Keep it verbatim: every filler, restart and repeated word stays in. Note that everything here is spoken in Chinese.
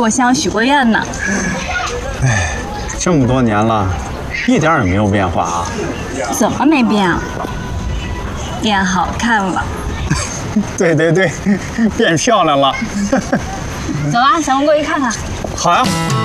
我想许过愿呢。 哎，这么多年了，一点也没有变化啊。 怎么没变啊？变好看了。 对对对，变漂亮了。 走啊，咱们过去看看。 好呀。